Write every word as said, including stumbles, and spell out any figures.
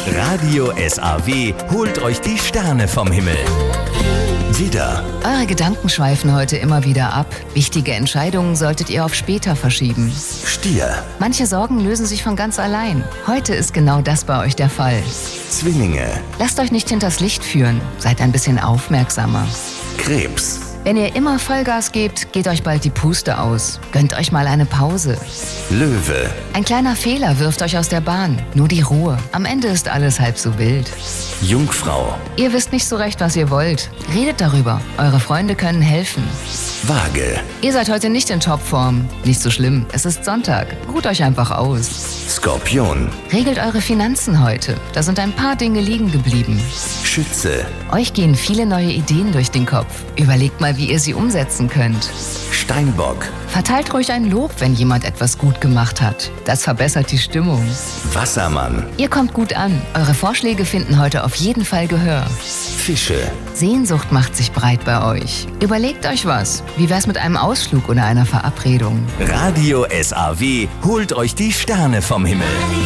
Radio S A W holt euch die Sterne vom Himmel. Widder, Eure Gedanken schweifen heute immer wieder ab. Wichtige Entscheidungen solltet ihr auf später verschieben. Stier, Manche Sorgen lösen sich von ganz allein. Heute ist genau das bei euch der Fall. Zwillinge, Lasst euch nicht hinters Licht führen. Seid ein bisschen aufmerksamer. Krebs, Wenn ihr immer Vollgas gebt, geht euch bald die Puste aus. Gönnt euch mal eine Pause. Löwe, Ein kleiner Fehler wirft euch aus der Bahn. Nur die Ruhe. Am Ende ist alles halb so wild. Jungfrau, Ihr wisst nicht so recht, was ihr wollt. Redet darüber. Eure Freunde können helfen. Waage, Ihr seid heute nicht in Topform. Nicht so schlimm. Es ist Sonntag. Ruht euch einfach aus. Skorpion, Regelt eure Finanzen heute. Da sind ein paar Dinge liegen geblieben. Schütze, Euch gehen viele neue Ideen durch den Kopf. Überlegt mal, wie ihr sie umsetzen könnt. Steinbock, Verteilt ruhig ein Lob, wenn jemand etwas gut gemacht hat. Das verbessert die Stimmung. Wassermann, Ihr kommt gut an. Eure Vorschläge finden heute auf jeden Fall Gehör. Fische, Sehnsucht macht sich breit bei euch. Überlegt euch was. Wie wär's mit einem Ausflug oder einer Verabredung? Radio S A W holt euch die Sterne vom Himmel.